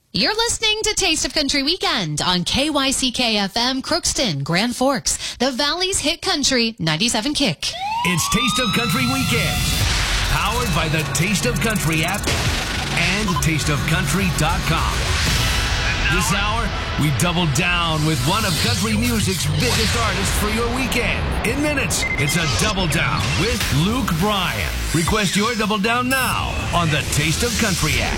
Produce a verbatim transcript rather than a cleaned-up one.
You're listening to Taste of Country Weekend on K Y C K F M, Crookston, Grand Forks, the Valley's Hit Country, ninety-seven Kick. It's Taste of Country Weekend, powered by the Taste of Country app and taste of country dot com. This hour, we double down with one of country music's biggest artists for your weekend. In minutes, it's a Double Down with Luke Bryan. Request your Double Down now on the Taste of Country app.